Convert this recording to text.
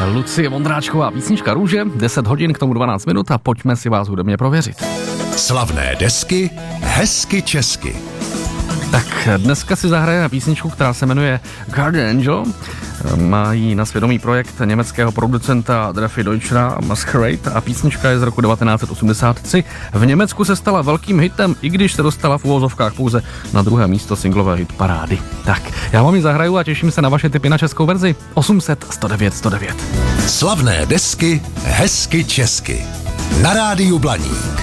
Lucie Vondráčková, písnička Růže, 10 hodin, k tomu 12 minut a pojďme si vás hudebně prověřit. Slavné desky, hezky česky. Tak dneska si zahrajeme písničku, která se jmenuje Guardian Angel. Mají na svědomí projekt německého producenta Drafi Deutschera Masquerade a písnička je z roku 1983. V Německu se stala velkým hitem, i když se dostala v uvozovkách pouze na druhé místo singlové hitparády. Tak, já vám ji zahraju a těším se na vaše tipy na českou verzi 800 109 109. Slavné desky, hezky česky. Na rádiu Blaník.